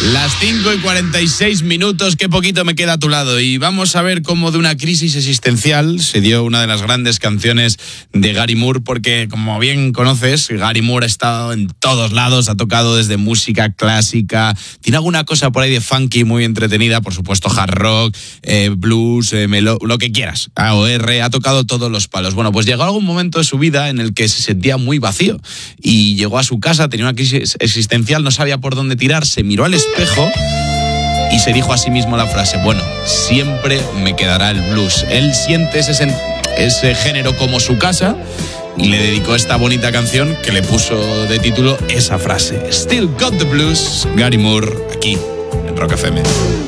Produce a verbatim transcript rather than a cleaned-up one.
Las cinco y cuarenta y seis minutos, qué poquito me queda a tu lado. Y vamos a ver cómo de una crisis existencial se dio una de las grandes canciones de Gary Moore, porque como bien conoces, Gary Moore ha estado en todos lados, ha tocado desde música clásica, tiene alguna cosa por ahí de funky muy entretenida, por supuesto hard rock, eh, blues, eh, melo, lo que quieras, A O R, ha tocado todos los palos. Bueno, pues llegó algún momento de su vida en el que se sentía muy vacío y llegó a su casa, tenía una crisis existencial, no sabía por dónde tirar, se miró al espejo y se dijo a sí mismo la frase: bueno, siempre me quedará el blues. Él siente ese, sen- ese género como su casa y le dedicó esta bonita canción que le puso de título esa frase. Still Got the Blues, Gary Moore, aquí en Rock F M.